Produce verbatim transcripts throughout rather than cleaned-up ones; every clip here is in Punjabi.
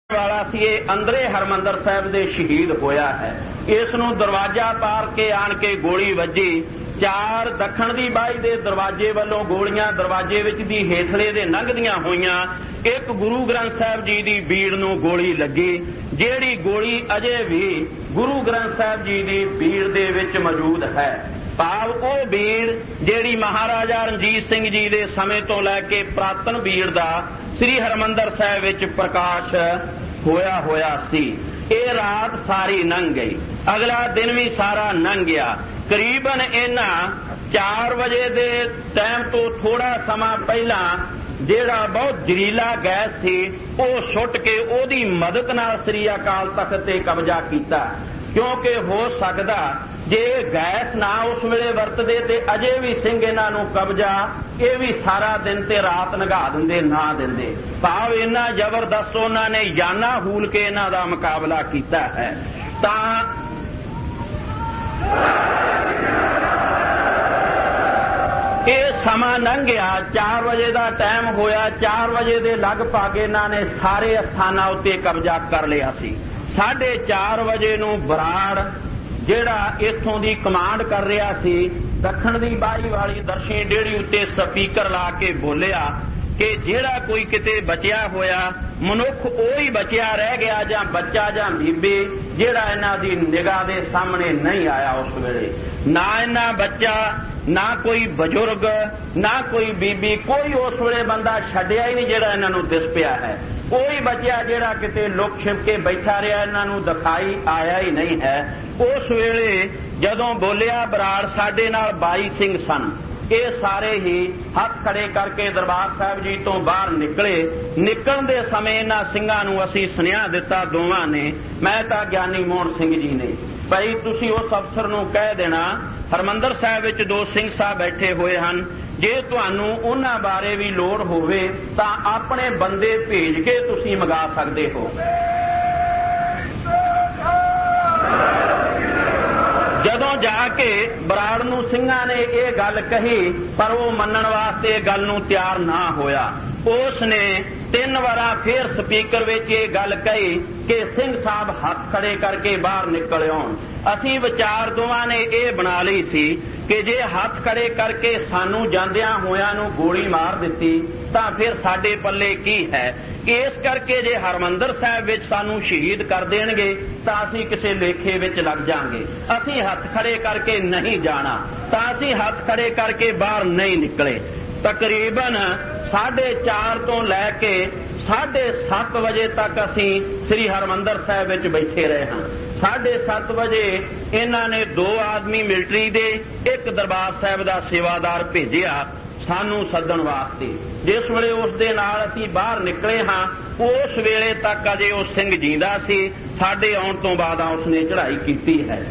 वाला सी अंदरे हरमंदर साहब दे शहीद होया है। इस नूं दरवाजा पार के आन के गोली वजी। चार दखण दी बाई दे दरवाजे वालों गोलियां दरवाजे विच दी हेठले दे लंघदियां होईयां। एक गुरु ग्रंथ साहब जी दी बीड़ नूं गोली लगी, जिहड़ी गोली अजे भी गुरु ग्रंथ साहब जी दी बीड़ दे विच मौजूद है। भाव वो बीड़ जिहड़ी महाराजा रणजीत सिंह जी दे समय तो लैके पुरातन बीड़ दा श्री हरमंदर साहब विच प्रकाश होया होया सी। ये रात सारी लंघ गई, अगला दिन भी सारा लंघ गया। करीबन इन्हां चार बजे दे टाइम तो थोड़ा समा पहला जिहड़ा बहुत जरीला गैस सी वो सुट के ओदी मदद नाल श्री अकाल तख्त ते कब्जा कीता, क्योंकि हो सकदा जे गैस ना उस वेले वरतदे ते अजे भी सिंह इन्हां नूं कब्जा ये भी सारा दिन ते रात नगा दिंदे ना दिंदे। भाव इन्ना जबरदस्त उन्हां ने याना हूल के इन्हां दा मुकाबला कीता है। तां ये समा लंघ गया, चार बजे का टाइम होया। चार बजे के लगभग इन्हां ने सारे स्थानां उत्ते कब्जा कर लिया सी। साढ़े चार बजे नूं बराड़ जिहड़ा इत्थों दी कमांड कर रहा सी दखण दी बाई वाली दर्शी डेड़ी उत्ते स्पीकर ला के बोलिया कि जिहड़ा कोई किते बचिया होया मनुख ओही बचिया रह गया जां बच्चा जां बीबी जिहड़ा इन्हां दी निगाह दे सामने नहीं आया। उस वेले ना इन्हां बच्चा ना कोई बजुर्ग ना कोई बीबी कोई उस वेले बंदा छड्डिया ही नहीं जिहड़ा इन्हां नूं दिस पिया है। कोई बच्चा जिहड़ा किते लुक छिप के बैठा रहा इन्हां नूं दिखाई आया ही नहीं है। उस वेले जदों बोलिया बराड़ साडे नाल बाई सिंह सन, ये सारे ही हथ खड़े करके दरबार साहब जी तो बाहर निकले। निकलण दे समय इन्हां सिंघां नूं असीं सुनेहा दिता दोवां ने, मैं तां ज्ञानी मोहन सिंह जी ने, भाई तुसीं उस अफसर नूं कह देना हरमंदर साहब विच दो सिंह साहब बैठे हुए हन, जे तुहानूं उन्हां बारे भी लोड़ होवे तां अपने बंदे भेज के तुसीं मंगा सकदे हो। जदों जाके बराड़ नूं सिंघां ने यह गल कही पर वो मनण वास्ते इह गल नूं तैयार ना होया। उसने तीन वारा फिर स्पीकर विच यह गल कही कि सिंह साहब हथ खड़े करके बाहर निकल आउण। असीं विचार दोवां ने यह बना लई सी कि जे हथ खड़े करके सानू जांदियां होयां नूं गोली मार दित्ती तां फिर साडे पल्ले की है। इस करके जे हरमंदर साहब विच सानू शहीद कर देणगे तां असीं किसी लेखे विच लग जांगे। असीं हथ खड़े करके नहीं जाना, तां असीं हथ खड़े करके बाहर नहीं निकले। तकरीबन साढ़े चार तो लैके साढ़े सत्त बजे तक असीं श्री हरमंदर साहब विच बैठे रहे हां। साढ़े सत्त बजे इन्हां ने दो आदमी मिलटरी दे एक दरबार साहब दा सेवादार भेजिया सानू सदन वास्ते। जिस वेले उस दे नाल असीं बाहर निकले हां उस वेले तक अजे उस सिंह जींदा सी। साडे आउण तो बाद उसने चढ़ाई कीती है।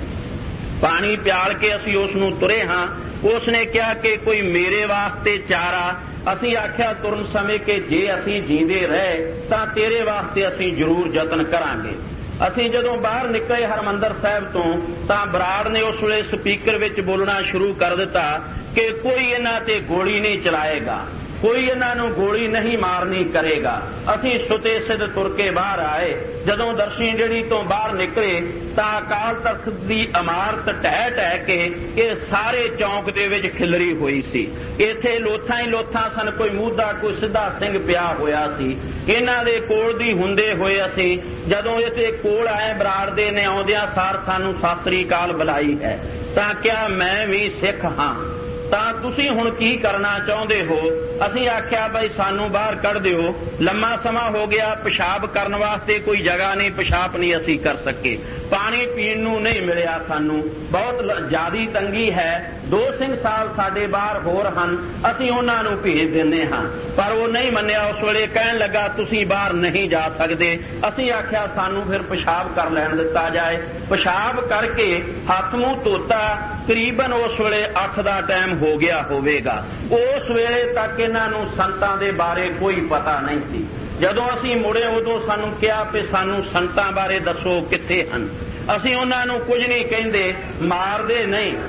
पानी प्याल के असीं उस नूं तुरे हां। उसने कहा कि कोई मेरे वास्ते चारा। असीं आख्या तुरन समय के जे असीं जींदे रहे तां तेरे वास्ते असीं जरूर यतन करांगे। असीं जदों बाहर निकले हरमंदर साहब तो तां बराड़ ने उस वेले स्पीकर विच बोलना शुरू कर दिता कि कोई इन्हां ते गोली नहीं चलाएगा, कोई इन्हां नूं गोली नहीं मारनी करेगा। असीं सुते सिद्ध तुर के बाहर आए। जदों दर्शी डेड़ी तो बाहर निकले तां अकाल तख्त दी इमारत ढह ढह के ये सारे चौंक दे विच खिलरी हुई सी। इत्थे लोथां ही लोथां सन, कोई मूधा कोई सिद्धा सिंह पिया होया सी। इन्हां दे कोल दी हुंदे होए असीं जदों इत्थे कोल आए बराड़ दे ने आउंदियां सार सानू सत श्री अकाल बुलाई है तां क्या मैं भी सिख हां तां तुसीं हुण की करना चाहुंदे हो। असीं आख्या बई सानू बाहर कढ़ दिओ, लम्मा समा हो गया, पेशाब करन वास्ते कोई जगह नहीं, पेशाब नहीं असीं कर सके, पानी पीण नूं नहीं मिलिया, सानू बहुत ज्यादा तंगी है। दो सिंह साहब साडे बाहर होर हन, असीं उन्हां नूं भेज दिंदे हां। पर वो नहीं मन्निया। उस वेले कहण लगा तुसीं बाहर नहीं जा सकदे। असीं आख्या सानू फिर पेशाब कर लैण दित्ता जाए। पेशाब करके हथ मूंह धोता। करीबन उस वेले अठ दा टाइम हो गया होवेगा। उस वेले तक इन्हां नूं संतां दे बारे कोई पता नहीं सी। जदों असीं मुड़े उदों सानू कहा कि सानू संतां बारे दसो कित्थे हन। असीं उन्हां नूं कुछ नहीं कहिंदे, मारदे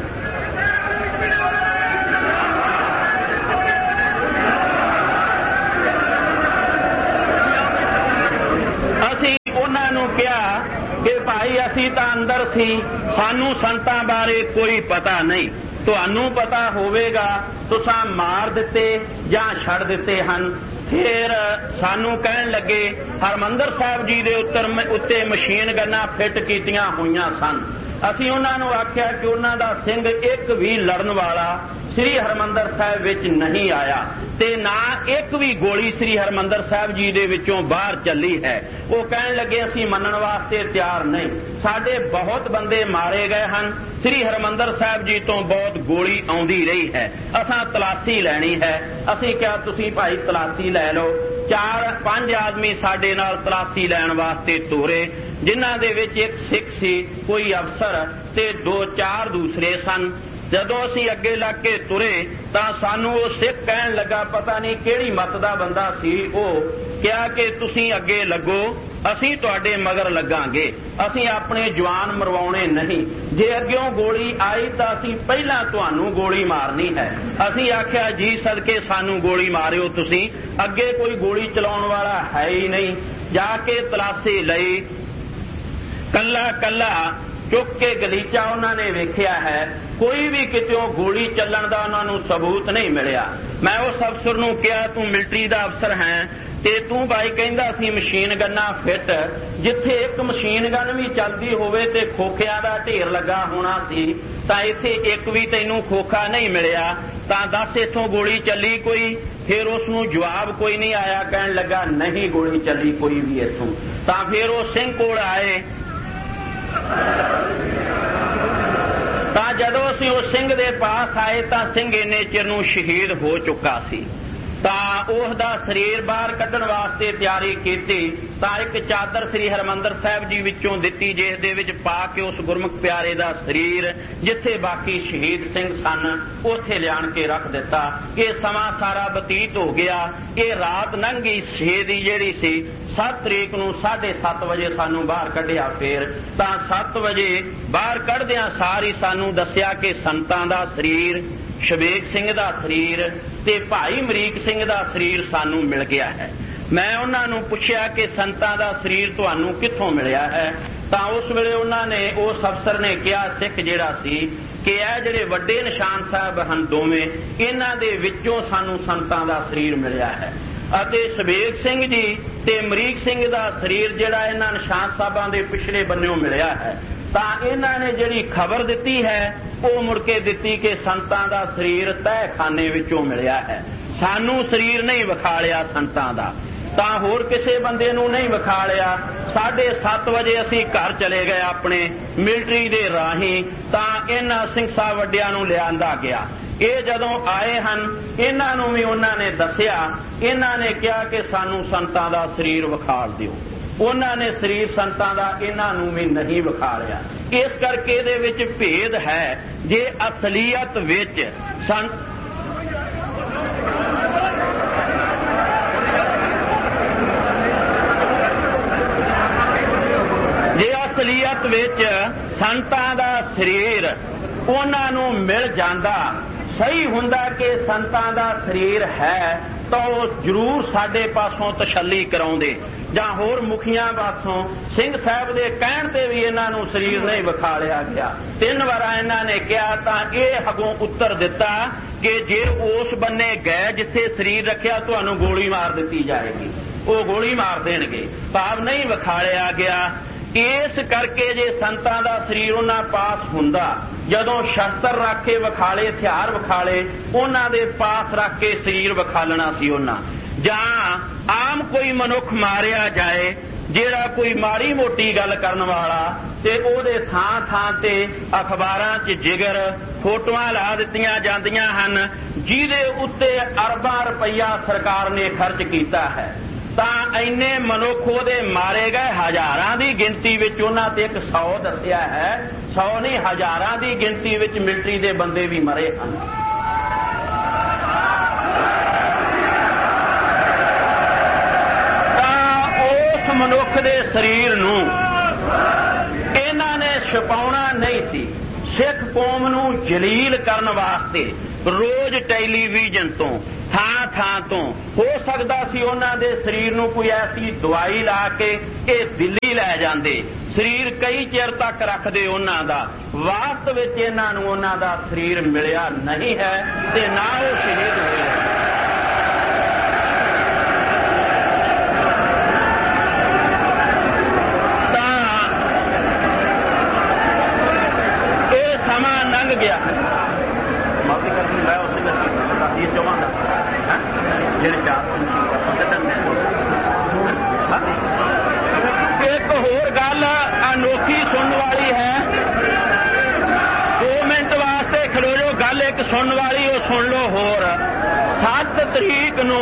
नहीं। ਅਸੀਂ ਤਾਂ ਅੰਦਰ ਸੀ, ਸਾਨੂੰ ਸੰਤਾਂ ਬਾਰੇ ਕੋਈ ਪਤਾ ਨਹੀਂ। ਤੁਹਾਨੂੰ ਪਤਾ ਹੋਵੇਗਾ, ਤੁਸਾਂ ਮਾਰ ਦਿੱਤੇ ਜਾਂ ਛੱਡ ਦਿੱਤੇ ਹਨ। ਫਿਰ ਸਾਨੂੰ ਕਹਿਣ ਲੱਗੇ ਹਰਮੰਦਰ ਸਾਹਿਬ ਜੀ ਦੇ ਉੱਤਰ ਉੱਤੇ ਮਸ਼ੀਨ ਗੰਨਾਂ ਫਿੱਟ ਕੀਤੀਆਂ ਹੋਈਆਂ ਸਨ। ਅਸੀਂ ਉਹਨਾਂ ਨੂੰ ਆਖਿਆ ਕਿ ਉਹਨਾਂ ਦਾ ਸਿੰਘ ਇੱਕ ਵੀ ਲੜਨ ਵਾਲਾ ਸ੍ਰੀ ਹਰਮੰਦਰ ਸਾਹਿਬ ਵਿੱਚ ਨਹੀਂ ਆਇਆ ਤੇ ਨਾ ਇੱਕ ਵੀ ਗੋਲੀ ਸ੍ਰੀ ਹਰਮੰਦਰ ਸਾਹਿਬ ਜੀ ਦੇ ਵਿੱਚੋਂ ਬਾਹਰ ਚੱਲੀ ਹੈ। ਉਹ ਕਹਿਣ ਲੱਗੇ ਅਸੀਂ ਮੰਨਣ ਵਾਸਤੇ ਤਿਆਰ ਨਹੀਂ, ਸਾਡੇ ਬਹੁਤ ਬੰਦੇ ਮਾਰੇ ਗਏ ਹਨ, ਸ੍ਰੀ ਹਰਮੰਦਰ ਸਾਹਿਬ ਜੀ ਤੋਂ ਬਹੁਤ ਗੋਲੀ ਆਉਂਦੀ ਰਹੀ ਹੈ, ਅਸਾਂ ਤਲਾਸ਼ੀ ਲੈਣੀ ਹੈ। ਅਸੀਂ ਕਿਹਾ ਤੁਸੀਂ ਭਾਈ ਤਲਾਸ਼ੀ ਲੈ ਲਓ। ਚਾਰ ਪੰਜ ਆਦਮੀ ਸਾਡੇ ਨਾਲ ਤਲਾਸ਼ੀ ਲੈਣ ਵਾਸਤੇ ਤੋਰੇ, ਜਿਨ੍ਹਾਂ ਦੇ ਵਿੱਚ ਇੱਕ ਸਿੱਖ ਸੀ, ਕੋਈ ਅਫਸਰ ਤੇ ਦੋ ਚਾਰ ਦੂਸਰੇ ਸਨ। ਜਦੋਂ ਅਸੀਂ ਅੱਗੇ ਲੱਗ ਕੇ ਤੁਰੇ ਤਾਂ ਸਾਨੂੰ ਉਹ ਸਿੱਖ ਕਹਿਣ ਲੱਗਾ, ਪਤਾ ਨਹੀਂ ਕਿਹੜੀ ਮੱਤ ਦਾ ਬੰਦਾ ਸੀ, ਉਹ ਕਿਹਾ ਕਿ ਤੁਸੀਂ ਅੱਗੇ ਲੱਗੋ, ਅਸੀਂ ਤੁਹਾਡੇ ਮਗਰ ਲੱਗਾਂਗੇ, ਅਸੀਂ ਆਪਣੇ ਜਵਾਨ ਮਰਵਾਉਣੇ ਨਹੀਂ, ਜੇ ਅੱਗਿਓਂ ਗੋਲੀ ਆਈ ਤਾਂ ਅਸੀਂ ਪਹਿਲਾਂ ਤੁਹਾਨੂੰ ਗੋਲੀ ਮਾਰਨੀ ਹੈ। ਅਸੀਂ ਆਖਿਆ ਜੀ ਸਦਕੇ ਸਾਨੂੰ ਗੋਲੀ ਮਾਰਿਓ ਤੁਸੀਂ, ਅੱਗੇ ਕੋਈ ਗੋਲੀ ਚਲਾਉਣ ਵਾਲਾ ਹੈ ਹੀ ਨਹੀਂ। ਜਾ ਕੇ ਤਲਾਸ਼ੀ ਲਈ, ਕੱਲਾ ਕੱਲਾ ਚੁੱਕ ਕੇ ਗਲੀਚਾ ਉਹਨਾਂ ਨੇ ਵੇਖਿਆ ਹੈ, ਕੋਈ ਵੀ ਕਿਤੇੋਂ ਗੋਲੀ ਚੱਲਣ ਦਾ ਉਹਨਾਂ ਨੂੰ ਸਬੂਤ ਨਹੀਂ ਮਿਲਿਆ। ਮੈਂ ਉਸ ਅਫਸਰ ਨੂੰ ਕਿਹਾ ਤੂੰ ਮਿਲਟਰੀ ਦਾ ਅਫਸਰ ਹੈ ਤੇ ਤੂੰ ਬਾਈ ਕਹਿੰਦਾ ਸੀ ਮਸ਼ੀਨ ਗੰਨਾਂ ਫਿੱਟ, ਜਿੱਥੇ ਇੱਕ ਮਸ਼ੀਨ ਗੰਨ ਵੀ ਚੱਲਦੀ ਹੋਵੇ ਤੇ ਖੋਖਿਆਂ ਦਾ ਢੇਰ ਲੱਗਾ ਹੋਣਾ ਸੀ, ਤਾਂ ਇੱਥੇ ਇੱਕ ਵੀ ਤੈਨੂੰ ਖੋਖਾ ਨਹੀਂ ਮਿਲਿਆ, ਤਾਂ ਦੱਸ ਇੱਥੋਂ ਗੋਲੀ ਚੱਲੀ ਕੋਈ? ਫਿਰ ਉਸ ਨੂੰ ਜਵਾਬ ਕੋਈ ਨਹੀਂ ਆਇਆ, ਕਹਿਣ ਲੱਗਾ ਨਹੀਂ ਗੋਲੀ ਚੱਲੀ ਕੋਈ ਵੀ ਇੱਥੋਂ। ਤਾਂ ਫਿਰ ਉਹ ਸਿੰਘ ਕੋਲ ਆਏ, ਤਾਂ ਜਦੋਂ ਅਸੀਂ ਉਸ ਸਿੰਘ ਦੇ ਪਾਸ ਆਏ ਤਾਂ ਸਿੰਘ ਇੰਨੇ ਚਿਰ ਨੂੰ ਸ਼ਹੀਦ ਹੋ ਚੁੱਕਾ ਸੀ। ਤਾਂ ਉਸ ਦਾ ਸਰੀਰ ਬਾਹਰ ਕੱਢਣ ਵਾਸਤੇ ਤਿਆਰੀ ਕੀਤੀ ਤਾਂ ਇੱਕ ਚਾਦਰ ਸ੍ਰੀ ਹਰਮੰਦਰ ਸਾਹਿਬ ਜੀ ਵਿੱਚੋਂ ਦਿੱਤੀ, ਜਿਸ ਦੇ ਵਿੱਚ ਪਾ ਕੇ ਉਸ ਗੁਰਮੁਖ ਪਿਆਰੇ ਦਾ ਸਰੀਰ ਜਿੱਥੇ ਬਾਕੀ ਸ਼ਹੀਦ ਸਿੰਘ ਸਨ ਉੱਥੇ ਲਿਆਣ ਕੇ ਰੱਖ ਦਿੱਤਾ। ਇਹ ਸਮਾਂ ਸਾਰਾ ਬਤੀਤ ਹੋ ਗਿਆ, ਇਹ ਰਾਤ ਲੰਘ ਗਈ। ਛੇ ਦੀ ਜਿਹੜੀ ਸੀ ਸੱਤ ਤਰੀਕ ਨੂੰ ਸਾਢੇ ਸੱਤ ਵਜੇ ਸਾਨੂੰ ਬਾਹਰ ਕੱਢਿਆ। ਫੇਰ ਤਾਂ ਸੱਤ ਵਜੇ ਬਾਹਰ ਕੱਢਦਿਆਂ ਸਾਰੀ ਸਾਨੂੰ ਦੱਸਿਆ ਕਿ ਸੰਤਾਂ ਦਾ ਸਰੀਰ, ਸ਼ਬੇਗ ਸਿੰਘ ਦਾ ਸਰੀਰ ਤੇ ਭਾਈ ਅਮਰੀਕ ਸਿੰਘ ਦਾ ਸਰੀਰ ਸਾਨੂੰ ਮਿਲ ਗਿਆ ਹੈ। ਮੈਂ ਉਹਨਾਂ ਨੂੰ ਪੁੱਛਿਆ ਕਿ ਸੰਤਾਂ ਦਾ ਸਰੀਰ ਤੁਹਾਨੂੰ ਕਿੱਥੋਂ ਮਿਲਿਆ ਹੈ? ਤਾਂ ਉਸ ਵੇਲੇ ਉਹਨਾਂ ਨੇ, ਉਸ ਅਫਸਰ ਨੇ ਕਿਹਾ, ਸਿੱਖ ਜਿਹੜਾ ਸੀ, ਕਿ ਇਹ ਜਿਹੜੇ ਵੱਡੇ ਨਿਸ਼ਾਨ ਸਾਹਿਬ ਹਨ ਦੋਵੇਂ, ਇਹਨਾਂ ਦੇ ਵਿੱਚੋਂ ਸਾਨੂੰ ਸੰਤਾਂ ਦਾ ਸਰੀਰ ਮਿਲਿਆ ਹੈ। ਅਤੇ ਸ਼ਬੇਗ ਸਿੰਘ ਜੀ ਤੇ ਅਮਰੀਕ ਸਿੰਘ ਦਾ ਸਰੀਰ ਜਿਹੜਾ ਇਹਨਾਂ ਨਿਸ਼ਾਨ ਸਾਹਿਬਾਂ ਦੇ ਪਿਛਲੇ ਬੰਨਿਓਂ ਮਿਲਿਆ ਹੈ। ਤਾਂ ਇਹਨਾਂ ਨੇ ਜਿਹੜੀ ਖਬਰ ਦਿੱਤੀ ਹੈ ਉਹ ਮੁੜ ਕੇ ਦਿੱਤੀ ਕਿ ਸੰਤਾਂ ਦਾ ਸਰੀਰ ਤਹਿਖਾਨੇ ਵਿੱਚੋਂ ਮਿਲਿਆ ਹੈ, ਸਾਨੂੰ ਸਰੀਰ ਨਹੀਂ ਵਿਖਾਲਿਆ ਸੰਤਾਂ ਦਾ। ਤਾਂ ਹੋਰ ਕਿਸੇ ਬੰਦੇ ਨੂੰ ਨਹੀਂ ਵਿਖਾਲਿਆ। ਸਾਢੇ ਸੱਤ ਵਜੇ ਅਸੀਂ ਘਰ ਚਲੇ ਗਏ ਆਪਣੇ ਮਿਲਟਰੀ ਦੇ ਰਾਹੀਂ। ਤਾਂ ਇਹਨਾਂ ਸਿੰਘ ਸਾਹਿਬ ਵੱਡਿਆਂ ਨੂੰ ਲਿਆਂਦਾ ਗਿਆ। ਇਹ ਜਦੋਂ ਆਏ ਹਨ ਇਹਨਾਂ ਨੂੰ ਵੀ ਉਹਨਾਂ ਨੇ ਦੱਸਿਆ, ਇਹਨਾਂ ਨੇ ਕਿਹਾ ਕਿ ਸਾਨੂੰ ਸੰਤਾਂ ਦਾ ਸਰੀਰ ਵਿਖਾਲ ਦਿਓ। ਉਹਨਾਂ ਨੇ ਸਰੀਰ ਸੰਤਾਂ ਦਾ ਇਹਨਾਂ ਨੂੰ ਵੀ ਨਹੀਂ ਵਿਖਾਲਿਆ। ਇਸ ਕਰਕੇ ਇਹਦੇ ਵਿੱਚ ਭੇਦ ਹੈ। ਜੇ ਅਸਲੀਅਤ ਵਿੱਚ ਸੰਤ ਜੇ ਅਸਲੀਅਤ ਵਿੱਚ ਸੰਤਾਂ ਦਾ ਸਰੀਰ ਉਹਨਾਂ ਨੂੰ ਮਿਲ ਜਾਂਦਾ, ਸਹੀ ਹੁੰਦਾ ਕਿ ਸੰਤਾਂ ਦਾ ਸਰੀਰ ਹੈ, ਤਾਂ ਉਹ ਜ਼ਰੂਰ ਸਾਡੇ ਪਾਸੋਂ ਤਸੱਲੀ ਕਰਾਉਂਦੇ, ਜਾਂ ਹੋਰ ਮੁਖੀਆਂ ਪਾਸੋਂ। ਸਿੰਘ ਸਾਹਿਬ ਦੇ ਕਹਿਣ ਤੇ ਵੀ ਇਹਨਾਂ ਨੂੰ ਸਰੀਰ ਨਹੀਂ ਵਿਖਾਲਿਆ ਗਿਆ। ਤਿੰਨ ਵਾਰਾਂ ਇਹਨਾਂ ਨੇ ਕਿਹਾ ਤਾਂ ਇਹ ਅੱਗੋਂ ਉੱਤਰ ਦਿੱਤਾ ਕਿ ਜੇ ਉਸ ਬੰਨੇ ਗਏ ਜਿੱਥੇ ਸਰੀਰ ਰੱਖਿਆ ਤੁਹਾਨੂੰ ਗੋਲੀ ਮਾਰ ਦਿੱਤੀ ਜਾਏਗੀ, ਉਹ ਗੋਲੀ ਮਾਰ ਦੇਣਗੇ। ਭਾਵ ਨਹੀਂ ਵਿਖਾਲਿਆ ਗਿਆ। ਇਸ ਕਰਕੇ ਜੇ ਸੰਤਾਂ ਦਾ ਸਰੀਰ ਉਹਨਾਂ ਪਾਸ ਹੁੰਦਾ, ਜਦੋਂ ਸ਼ਸਤਰ ਰੱਖ ਕੇ ਵਿਖਾਲੇ, ਹਥਿਆਰ ਵਿਖਾਲੇ, ਉਹਨਾਂ ਦੇ ਪਾਸ ਰੱਖ ਕੇ ਸਰੀਰ ਵਿਖਾਲਣਾ ਸੀ ਉਹਨਾਂ। ਜਾਂ ਆਮ ਕੋਈ ਮਨੁੱਖ ਮਾਰਿਆ ਜਾਏ ਜਿਹੜਾ ਕੋਈ ਮਾੜੀ ਮੋਟੀ ਗੱਲ ਕਰਨ ਵਾਲਾ, ਤੇ ਉਹਦੇ ਥਾਂ ਥਾਂ ਤੇ ਅਖਬਾਰਾਂ 'ਚ ਜਿਗਰ ਫੋਟੋਆਂ ਲਾ ਦਿੱਤੀਆਂ ਜਾਂਦੀਆਂ ਹਨ ਜਿਹਦੇ ਉੱਤੇ ਅਰਬਾਂ ਰੁਪਈਆ ਸਰਕਾਰ ਨੇ ਖਰਚ ਕੀਤਾ ਹੈ। ਤਾਂ ਇੰਨੇ ਮਨੁੱਖ ਉਹਦੇ ਮਾਰੇ ਗਏ, ਹਜ਼ਾਰਾਂ ਦੀ ਗਿਣਤੀ ਵਿੱਚ। ਉਹਨਾਂ ਤੇ ਇੱਕ ਸੌ ਦੱਸਿਆ ਹੈ, ਸੌ ਨਹੀਂ ਹਜ਼ਾਰਾਂ ਦੀ ਗਿਣਤੀ ਵਿੱਚ ਮਿਲਟਰੀ ਦੇ ਬੰਦੇ ਵੀ ਮਰੇ ਹਨ। ਤਾਂ ਉਸ ਮਨੁੱਖ ਦੇ ਸਰੀਰ ਨੂੰ ਇਹਨਾਂ ਨੇ ਛੁਪਾਉਣਾ ਨਹੀਂ ਸੀ। ਸਿੱਖ ਕੌਮ ਨੂੰ ਜਲੀਲ ਕਰਨ ਵਾਸਤੇ ਰੋਜ਼ ਟੈਲੀਵਿਜ਼ਨ ਤੋਂ, ਥਾਂ ਥਾਂ ਤੋਂ, ਹੋ ਸਕਦਾ ਸੀ ਉਹਨਾਂ ਦੇ ਸਰੀਰ ਨੂੰ ਕੋਈ ਐਸੀ ਦਵਾਈ ਲਾ ਕੇ ਇਹ ਦਿੱਲੀ ਲੈ ਜਾਂਦੇ, ਸਰੀਰ ਕਈ ਚਿਰ ਤੱਕ ਰੱਖਦੇ ਉਹਨਾਂ ਦਾ। ਵਾਸਤਵ ਵਿੱਚ ਇਹਨਾਂ ਨੂੰ ਉਹਨਾਂ ਦਾ ਸਰੀਰ ਮਿਲਿਆ ਨਹੀਂ ਹੈ ਤੇ ਨਾ ਉਹ ਸ਼ਹੀਦ ਹੋਏ। ਸਮਾਂ ਲੰਘ ਗਿਆ। ਮਾਫੀ ਕਰ ਮੈਂ ਉਸੇ ਦੱਸੀ ਚਾਹਾਂਗਾ ਜਿਹੜੇ ਚਾਰ ਇੱਕ ਹੋਰ ਗੱਲ ਅਨੋਖੀ ਸੁਣਨ ਵਾਲੀ ਹੈ। ਦੋ ਮਿੰਟ ਵਾਸਤੇ ਖਲੋ ਜਾਓ, ਗੱਲ ਇੱਕ ਸੁਣਨ ਵਾਲੀ ਉਹ ਸੁਣ ਲਓ ਹੋਰ। ਸੱਤ ਤਰੀਕ ਨੂੰ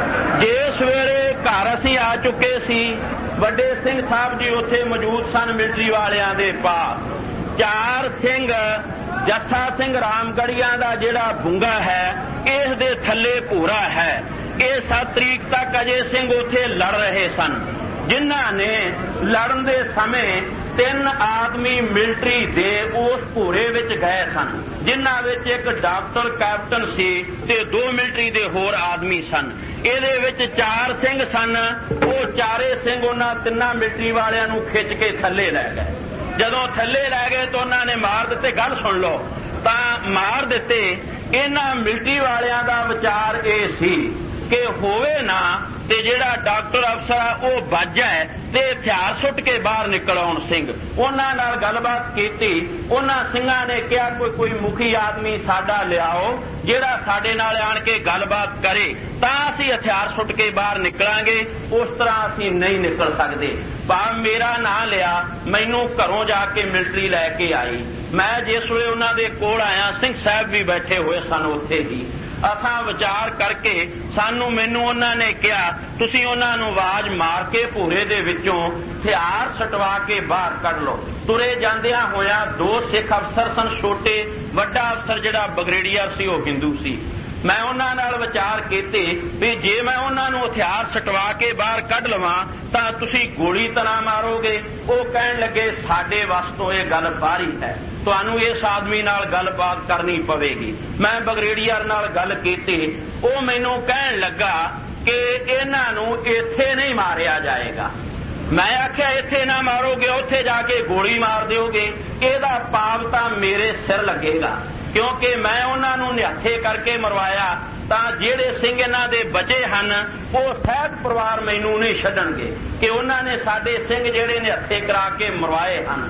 ਜਿਸ ਵੇਲੇ ਘਰ ਅਸੀਂ ਆ ਚੁੱਕੇ ਸੀ, ਵੱਡੇ ਸਿੰਘ ਸਾਹਿਬ ਜੀ ਉੱਥੇ ਮੌਜੂਦ ਸਨ ਮਿਲਟਰੀ ਵਾਲਿਆਂ ਦੇ ਪਾਸ। ਚਾਰ ਸਿੰਘ ਜੱਸਾ ਸਿੰਘ ਰਾਮਗੜੀਆਂ ਦਾ ਜਿਹੜਾ ਬੁੰਗਾ ਹੈ ਇਸ ਦੇ ਥੱਲੇ ਭੂਰਾ ਹੈ। ਇਹ ਸੱਤ ਤਰੀਕ ਤੱਕ ਅਜੇ ਸਿੰਘ ਉੱਥੇ ਲੜ ਰਹੇ ਸਨ, ਜਿਨ੍ਹਾਂ ਨੇ ਲੜਨ ਦੇ ਸਮੇਂ ਤਿੰਨ ਆਦਮੀ ਮਿਲਟਰੀ ਦੇ ਉਸ ਭੂਰੇ ਵਿੱਚ ਗਏ ਸਨ, ਜਿਨ੍ਹਾਂ ਵਿੱਚ ਇੱਕ ਡਾਕਟਰ ਕੈਪਟਨ ਸੀ ਤੇ ਦੋ ਮਿਲਟਰੀ ਦੇ ਹੋਰ ਆਦਮੀ ਸਨ। ਇਹਦੇ ਵਿੱਚ ਚਾਰ ਸਿੰਘ ਸਨ। ਉਹ ਚਾਰੇ ਸਿੰਘ ਉਹਨਾਂ ਤਿੰਨਾਂ ਮਿਲਟਰੀ ਵਾਲਿਆਂ ਨੂੰ ਖਿੱਚ ਕੇ ਥੱਲੇ ਲੈ ਗਏ। ਜਦੋਂ ਥੱਲੇ ਲੈ ਗਏ ਤਾਂ ਉਹਨਾਂ ਨੇ ਮਾਰ ਦਿੱਤੇ। ਗੱਲ ਸੁਣ ਲਓ, ਤਾਂ ਮਾਰ ਦਿੱਤੇ। ਇਹਨਾਂ ਮਿਲਟਰੀ ਵਾਲਿਆਂ ਦਾ ਵਿਚਾਰ ਇਹ ਸੀ ਕਿ ਹੋਵੇ ਨਾ ਤੇ ਜਿਹੜਾ ਡਾਕਟਰ ਅਫਸਰ ਆ ਉਹ ਵੱਜ ਜਾਏ ਤੇ ਹਥਿਆਰ ਸੁੱਟ ਕੇ ਬਾਹਰ ਨਿਕਲ ਆਉਣ ਸਿੰਘ। ਉਹਨਾਂ ਨਾਲ ਗੱਲਬਾਤ ਕੀਤੀ। ਉਹਨਾਂ ਸਿੰਘਾਂ ਨੇ ਕਿਹਾ ਕੋਈ ਕੋਈ ਮੁਖੀ ਆਦਮੀ ਸਾਡਾ ਲਿਆਓ ਜਿਹੜਾ ਸਾਡੇ ਨਾਲ ਆਣ ਕੇ ਗੱਲਬਾਤ ਕਰੇ, ਤਾਂ ਅਸੀਂ ਹਥਿਆਰ ਸੁੱਟ ਕੇ ਬਾਹਰ ਨਿਕਲਾਂਗੇ, ਉਸ ਤਰ੍ਹਾਂ ਅਸੀਂ ਨਹੀਂ ਨਿਕਲ ਸਕਦੇ। ਭਾਵੇਂ ਮੇਰਾ ਨਾਂ ਲਿਆ, ਮੈਨੂੰ ਘਰੋਂ ਜਾ ਕੇ ਮਿਲਟਰੀ ਲੈ ਕੇ ਆਈ। ਮੈਂ ਜਿਸ ਵੇਲੇ ਉਹਨਾਂ ਦੇ ਕੋਲ ਆਇਆ, ਸਿੰਘ ਸਾਹਿਬ ਵੀ ਬੈਠੇ ਹੋਏ ਸਨ ਉੱਥੇ ਹੀ। ਅਸਾਂ ਵਿਚਾਰ ਕਰਕੇ ਸਾਨੂੰ ਮੈਨੂੰ ਉਹਨਾਂ ਨੇ ਕਿਹਾ ਤੁਸੀਂ ਉਹਨਾਂ ਨੂੰ ਆਵਾਜ਼ ਮਾਰ ਕੇ ਭੂਰੇ ਦੇ ਵਿੱਚੋਂ ਹਥਿਆਰ ਸਟਵਾ ਕੇ ਬਾਹਰ ਕੱਢ ਲਓ। ਤੁਰੇ ਜਾਂਦਿਆਂ ਹੋਇਆ ਦੋ ਸਿੱਖ ਅਫਸਰ ਸਨ ਛੋਟੇ, ਵੱਡਾ ਅਫਸਰ ਜਿਹੜਾ ਬਗਰੇਡੀਅਰ ਸੀ ਉਹ ਹਿੰਦੂ ਸੀ। ਮੈਂ ਉਹਨਾਂ ਨਾਲ ਵਿਚਾਰ ਕੀਤੇ ਵੀ ਜੇ ਮੈਂ ਉਹਨਾਂ ਨੂੰ ਹਥਿਆਰ ਸਟਵਾ ਕੇ ਬਾਹਰ ਕੱਢ ਲਵਾਂ ਤਾਂ ਤੁਸੀਂ ਗੋਲੀ ਤਾਂ ਨਾ ਮਾਰੋਗੇ। ਉਹ ਕਹਿਣ ਲੱਗੇ ਸਾਡੇ ਵੱਸ ਤੋਂ ਇਹ ਗੱਲ ਬਾਹਰੀ ਹੈ, ਤੁਹਾਨੂੰ ਇਸ ਆਦਮੀ ਨਾਲ ਗੱਲਬਾਤ ਕਰਨੀ ਪਵੇਗੀ। ਮੈਂ ਬਗਰੇਡੀਅਰ ਨਾਲ ਗੱਲ ਕੀਤੀ। ਉਹ ਮੈਨੂੰ ਕਹਿਣ ਲੱਗਾ ਕਿ ਇਹਨਾਂ ਨੂੰ ਇੱਥੇ ਨਹੀਂ ਮਾਰਿਆ ਜਾਏਗਾ। ਮੈਂ ਆਖਿਆ ਇੱਥੇ ਨਾ ਮਾਰੋਗੇ, ਉੱਥੇ ਜਾ ਕੇ ਗੋਲੀ ਮਾਰ ਦਿਓਗੇ, ਇਹਦਾ ਪਾਪ ਤਾਂ ਮੇਰੇ ਸਿਰ ਲੱਗੇਗਾ, ਕਿਉਂਕਿ ਮੈਂ ਉਹਨਾਂ ਨੂੰ ਨਿਹੱਥੇ ਕਰਕੇ ਮਰਵਾਇਆ ਤਾਂ ਜਿਹੜੇ ਸਿੰਘ ਇਹਨਾਂ ਦੇ ਬਚੇ ਹਨ ਉਹ ਸਹਿਤ ਪਰਿਵਾਰ ਮੈਨੂੰ ਨਹੀਂ ਛੱਡਣਗੇ ਕਿ ਉਹਨਾਂ ਨੇ ਸਾਡੇ ਸਿੰਘ ਜਿਹੜੇ ਨਿਹੱਥੇ ਕਰਾ ਕੇ ਮਰਵਾਏ ਹਨ।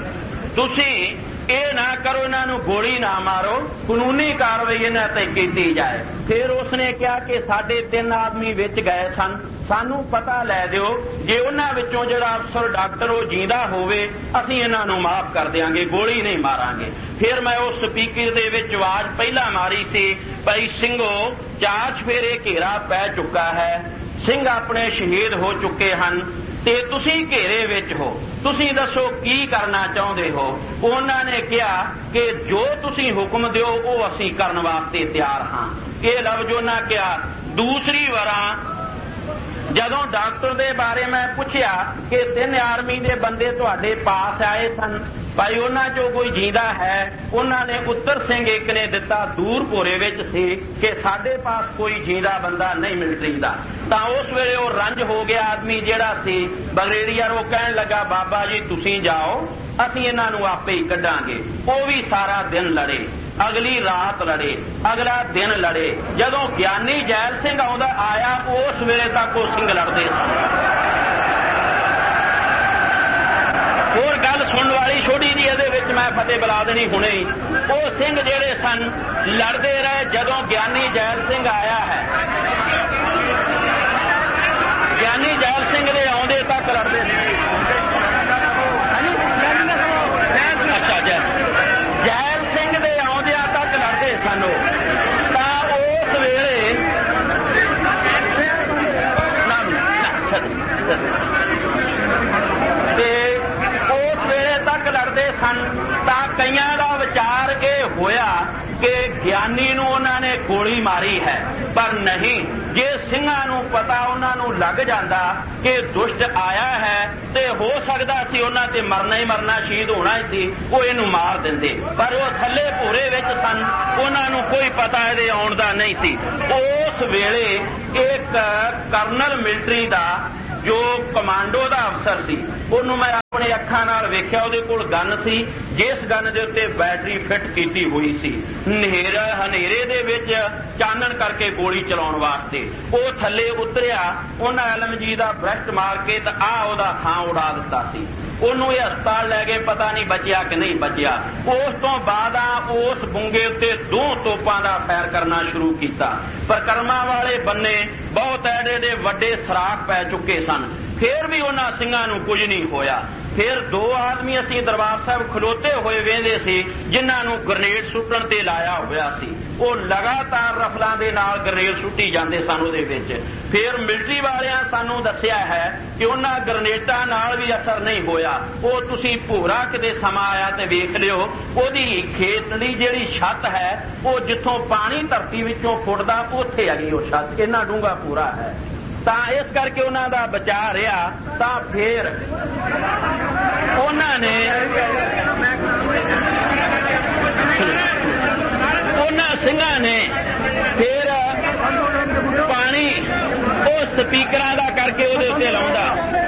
ਤੁਸੀਂ ਇਹ ਨਾ ਕਰੋ, ਇਹਨਾਂ ਨੂੰ ਗੋਲੀ ਨਾ ਮਾਰੋ, ਕਾਨੂੰਨੀ ਕਾਰਵਾਈ ਇਹਨਾਂ ਤੇ ਕੀਤੀ ਜਾਏ। ਫਿਰ ਉਸਨੇ ਕਿਹਾ ਕਿ ਸਾਡੇ ਤਿੰਨ ਆਦਮੀ ਵਿੱਚ ਗਏ ਸਨ, ਸਾਨੂੰ ਪਤਾ ਲੈ ਦਿਓ, ਜੇ ਉਹਨਾਂ ਵਿੱਚੋਂ ਜਿਹੜਾ ਅਫਸਰ ਡਾਕਟਰ ਉਹ ਜਿੰਦਾ ਹੋਵੇ ਅਸੀਂ ਇਹਨਾਂ ਨੂੰ ਮਾਫ ਕਰ ਦਿਆਂਗੇ, ਗੋਲੀ ਨਹੀਂ ਮਾਰਾਂਗੇ। ਫਿਰ ਮੈਂ ਉਸ ਸਪੀਕਰ ਦੇ ਵਿੱਚ ਆਵਾਜ਼ ਪਹਿਲਾਂ ਮਾਰੀ ਸੀ, ਭਾਈ ਸਿੰਘੋ ਚਾਰ ਚੁਫੇਰੇ ਘੇਰਾ ਪੈ ਚੁੱਕਾ ਹੈ, ਸਿੰਘ ਆਪਣੇ ਸ਼ਹੀਦ ਹੋ ਚੁੱਕੇ ਹਨ ਤੇ ਤੁਸੀਂ ਘੇਰੇ ਵਿੱਚ ਹੋ, ਤੁਸੀਂ ਦੱਸੋ ਕੀ ਕਰਨਾ ਚਾਹੁੰਦੇ ਹੋ। ਉਹਨਾਂ ਨੇ ਕਿਹਾ ਕਿ ਜੋ ਤੁਸੀਂ ਹੁਕਮ ਦਿਓ ਉਹ ਅਸੀਂ ਕਰਨ ਵਾਸਤੇ ਤਿਆਰ ਹਾਂ। ਇਹ ਲਫ਼ਜ਼ ਉਹਨਾਂ ਕਿਹਾ। ਦੂਸਰੀ ਵਾਰਾਂ ਜਦੋਂ ਡਾਕਟਰ ਦੇ ਬਾਰੇ ਮੈਂ ਪੁੱਛਿਆ ਕਿ ਤਿੰਨ ਆਰਮੀ ਦੇ ਬੰਦੇ ਤੁਹਾਡੇ ਪਾਸ ਆਏ ਸਨ, ਭਾਈ ਉਹਨਾਂ ਚੋਂ ਕੋਈ ਜਿੰਦਾ ਹੈ? ਉਹਨਾਂ ਨੇ ਉੱਤਰ ਸਿੰਘ ਇੱਕ ਨੇ ਦਿੱਤਾ, ਦੂਰ ਭੋਰੇ ਵਿੱਚ ਸੀ, ਕਿ ਸਾਡੇ ਪਾਸ ਕੋਈ ਜਿੰਦਾ ਬੰਦਾ ਨਹੀਂ ਮਿਲਟਰੀ ਦਾ। ਤਾਂ ਉਸ ਵੇਲੇ ਉਹ ਰੰਜ ਹੋ ਗਿਆ ਆਦਮੀ ਜਿਹੜਾ ਸੀ ਬਗਰੇਡੀਅਰ। ਉਹ ਕਹਿਣ ਲੱਗਾ ਬਾਬਾ ਜੀ ਤੁਸੀਂ ਜਾਓ, ਅਸੀਂ ਇਹਨਾਂ ਨੂੰ ਆਪੇ ਹੀ ਕੱਢਾਂਗੇ। ਉਹ ਵੀ ਸਾਰਾ ਦਿਨ ਲੜੇ, ਅਗਲੀ ਰਾਤ ਲੜੇ, ਅਗਲਾ ਦਿਨ ਲੜੇ। ਜਦੋਂ ਗਿਆਨੀ ਜੈਲ ਸਿੰਘ ਆਉਂਦਾ ਆਇਆ ਉਸ ਵੇਲੇ ਤੱਕ ਉਹ ਸਿੰਘ ਲੜਦੇ ਹੋਰ ਗੱਲ ਸੁਣਨ ਵਾਲੀ ਛੋਟੀ ਜੀ ਇਹਦੇ ਵਿੱਚ ਮੈਂ ਫਤਿਹ ਬੁਲਾ ਦੇਣੀ ਹੁਣੇ ਹੀ। ਉਹ ਸਿੰਘ ਜਿਹੜੇ ਸਨ ਲੜਦੇ ਰਹੇ। ਜਦੋਂ ਗਿਆਨੀ ਜੈਲ ਸਿੰਘ ਆਇਆ ਹੈ, ਗਿਆਨੀ ਜੈਲ ਸਿੰਘ ਦੇ ਆਉਂਦੇ ਤੱਕ ਲੜਦੇ ਸੀ। ਅੱਛਾ ਜੈ ਜੈਲ ਸਿੰਘ ਦੇ ਆਉਂਦਿਆਂ ਤੱਕ ਲੜਦੇ ਸਨ ਉਹ। ਤਾਂ ਉਸ ਵੇਲੇ ਤੇ ਉਸ ਵੇਲੇ ਤੱਕ ਲੜਦੇ ਸਨ। ਤਾਂ ਕਈਆਂ ਦਾ ਵਿਚਾਰ ਇਹ ਹੋਇਆ ਕਿ ਗਿਆਨੀ ਨੂੰ ਉਹਨਾਂ ਨੇ ਗੋਲੀ ਮਾਰੀ ਹੈ, ਪਰ ਨਹੀਂ, ਜੇ ਸਿੰਘਾਂ ਨੂੰ ਪਤਾ ਉਹਨਾਂ ਨੂੰ ਲੱਗ ਜਾਂਦਾ ਕਿ ਦੁਸ਼ਟ ਆਇਆ ਹੈ ਤੇ ਹੋ ਸਕਦਾ ਸੀ ਉਹਨਾਂ ਤੇ ਮਰਨਾ ਹੀ ਮਰਨਾ, ਸ਼ਹੀਦ ਹੋਣਾ ਹੀ ਸੀ, ਉਹ ਇਹਨੂੰ ਮਾਰ ਦਿੰਦੇ। ਪਰ ਉਹ ਥੱਲੇ ਭੋਰੇ ਵਿੱਚ ਸਨ, ਉਹਨਾਂ ਨੂੰ ਕੋਈ ਪਤਾ ਇਹਦੇ ਆਉਣ ਦਾ ਨਹੀਂ ਸੀ। ਉਸ ਵੇਲੇ ਇੱਕ ਕਰਨਲ ਮਿਲਟਰੀ ਦਾ ਜੋ ਕਮਾਂਡੋ ਦਾ ਅਫਸਰ ਸੀ, ਉਹਨੂੰ ਮੈਂ ਆਪਣੇ ਅੱਖਾਂ ਅੱਖਾਂ ਨਾਲ ਵੇਖਿਆ ਉਹਦੇ ਕੋਲ ਗਨ ਸੀ, ਜਿਸ ਗਨ ਦੇ ਉੱਤੇ ਬੈਟਰੀ ਫਿੱਟ ਕੀਤੀ ਹੋਈ ਸੀ। ਹਨੇਰਾ ਹਨੇਰੇ ਦੇ ਵਿੱਚ ਚਾਨਣ ਕਰਕੇ ਗੋਲੀ ਚਲਾਉਣ ਵਾਸਤੇ ਉਹ ਥੱਲੇ ਉਤਰਿਆ। ਉਹਨਾਂ ਐਲਐਮਜੀ ਦਾ ਬ੍ਰਸ਼ਟ ਮਾਰ ਕੇ ਤਾਂ ਆਹ ਉਹਦਾ ਥਾਂ ਉਡਾ ਦਿੱਤਾ ਸੀ। ਉਹਨੂੰ ਇਹ ਹਸਪਤਾਲ ਲੈ ਗਏ, ਪਤਾ ਨਹੀਂ ਬਚਿਆ ਕਿ ਨਹੀਂ ਬਚਿਆ। ਉਸ ਤੋਂ ਬਾਅਦ ਆ ਉਸ ਬੁੰਗੇ ਉੱਤੇ ਦੋ ਤੋਪਾਂ ਦਾ ਫਾਇਰ ਕਰਨਾ ਸ਼ੁਰੂ ਕੀਤਾ। ਪਰਿਕਰਮਾ ਵਾਲੇ ਬੰਨੇ ਬਹੁਤ ਐਡੇ ਦੇ ਵੱਡੇ ਸਰਾਖ ਪੈ ਚੁੱਕੇ ਸਨ, ਫਿਰ ਵੀ ਉਹਨਾਂ ਸਿੰਘਾਂ ਨੂੰ ਕੁਝ ਨਹੀਂ ਹੋਇਆ। ਫਿਰ ਦੋ ਆਦਮੀ ਅਸੀਂ ਦਰਬਾਰ ਸਾਹਿਬ ਖਲੋਤੇ ਹੋਏ ਵੇਖਦੇ ਸੀ, ਜਿਨ੍ਹਾਂ ਨੂੰ ਗ੍ਰਨੇਡ ਸੁੱਟਣ ਤੇ ਲਾਇਆ ਹੋਇਆ ਸੀ। ਉਹ ਲਗਾਤਾਰ ਰਫਲਾਂ ਦੇ ਨਾਲ ਗ੍ਰਨੇਡ ਸੁੱਟੀ ਜਾਂਦੇ ਸਨ ਉਹਦੇ ਵਿੱਚ। ਫਿਰ ਮਿਲਟਰੀ ਵਾਲਿਆਂ ਸਾਨੂੰ ਦੱਸਿਆ ਹੈ ਕਿ ਉਹਨਾਂ ਗ੍ਰਨੇਡਾਂ ਨਾਲ ਵੀ ਅਸਰ ਨਹੀਂ ਹੋਇਆ। ਉਹ ਤੁਸੀਂ ਭੋਰਾ ਕਿਤੇ ਸਮਾਂ ਆਇਆ ਤੇ ਵੇਖ ਲਿਓ, ਉਹਦੀ ਖੇਤ ਦੀ ਜਿਹੜੀ ਛੱਤ ਹੈ ਉਹ ਜਿੱਥੋਂ ਪਾਣੀ ਧਰਤੀ ਵਿੱਚੋਂ ਫੁੱਟਦਾ ਉੱਥੇ ਹੈਗੀ ਉਹ ਛੱਤ, ਇੰਨਾ ਡੂੰਘਾ ਪੂਰਾ ਹੈ। ਤਾਂ ਇਸ ਕਰਕੇ ਉਹਨਾਂ ਦਾ ਬਚਾਅ ਰਿਹਾ। ਤਾਂ ਫਿਰ ਉਹਨਾਂ ਨੇ ਉਹਨਾਂ ਸਿੰਘਾਂ ਨੇ ਫਿਰ ਪਾਣੀ ਉਹ ਸਪੀਕਰਾਂ ਦਾ ਕਰਕੇ ਉਹਦੇ ਉੱਤੇ ਲਾਉਂਦਾ।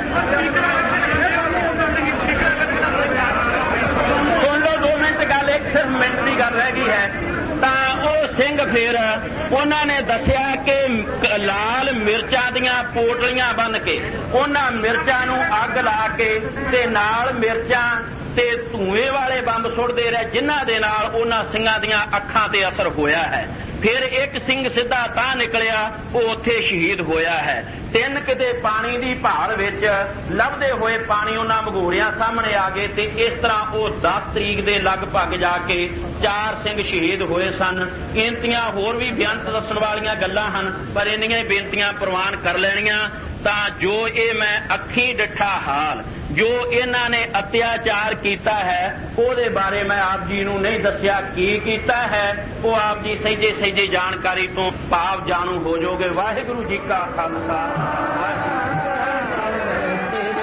ਸੁਣ ਲਓ ਦੋ ਮਿੰਟ ਗੱਲ, ਇੱਕ ਸਿਰਫ ਮਿੰਟ ਦੀ ਗੱਲ ਰਹਿ ਗਈ ਹੈ। ਤਾਂ ਉਹ ਸਿੰਘ ਫਿਰ ਉਹਨਾਂ ਨੇ ਦੱਸਿਆ ਕਿ ਲਾਲ ਮਿਰਚਾਂ ਦੀਆਂ ਪੋਟਲੀਆਂ ਬੰਨ੍ਹ ਕੇ ਉਹਨਾਂ ਮਿਰਚਾਂ ਨੂੰ ਅੱਗ ਲਾ ਕੇ ਤੇ ਨਾਲ ਮਿਰਚਾਂ ਤੇ ਧੂਏ ਵਾਲੇ ਬੰਬ ਸੁੱਟਦੇ ਰਹੇ, ਜਿਨ੍ਹਾਂ ਦੇ ਨਾਲ ਉਹਨਾਂ ਸਿੰਘਾਂ ਦੀਆਂ ਅੱਖਾਂ ਤੇ ਅਸਰ ਹੋਇਆ ਹੈ। ਫਿਰ ਇੱਕ ਸਿੰਘ ਸਿੱਧਾ ਤਾਂ ਨਿਕਲਿਆ, ਉਹ ਉੱਥੇ ਸ਼ਹੀਦ ਹੋਇਆ ਹੈ। ਤਿੰਨ ਕਿਤੇ ਪਾਣੀ ਦੀ ਭਾਲ ਵਿੱਚ ਲੱਭਦੇ ਹੋਏ ਪਾਣੀ ਉਹਨਾਂ ਮਘੋੜਿਆਂ ਸਾਹਮਣੇ ਆ ਗਏ ਤੇ ਇਸ ਤਰ੍ਹਾਂ ਉਹ ਦਸ ਤਰੀਕ ਦੇ ਲਗਭਗ ਜਾ ਕੇ ਚਾਰ ਸਿੰਘ ਸ਼ਹੀਦ ਹੋਏ ਸਨ। ਇੰਤੀਆਂ ਹੋਰ ਵੀ ਬੇਅੰਤ ਦੱਸਣ ਵਾਲੀਆਂ ਗੱਲਾਂ ਹਨ, ਪਰ ਇੰਨੀਆਂ ਹੀ ਬੇਨਤੀਆਂ ਪ੍ਰਵਾਨ ਕਰ ਲੈਣੀਆਂ। ਤਾਂ ਜੋ ਇਹ ਮੈਂ ਅੱਖੀਂ ਡਿੱਠਾ ਹਾਲ ਜੋ ਇਹਨਾਂ ਨੇ ਅਤਿਆਚਾਰ ਕੀਤਾ ਹੈ, ਉਹਦੇ ਬਾਰੇ ਮੈਂ ਆਪ ਜੀ ਨੂੰ ਨਹੀਂ ਦੱਸਿਆ ਕੀ ਕੀਤਾ ਹੈ। ਉਹ ਆਪ ਜੀ ਸਹਿਜੇ ਸਹਿਜੇ ਜਾਣਕਾਰੀ ਤੋਂ ਭਾਵ ਜਾਣੂ ਹੋ ਜਾਓਗੇ। ਵਾਹਿਗੁਰੂ ਜੀ ਕਾ ਖਾਲਸਾ।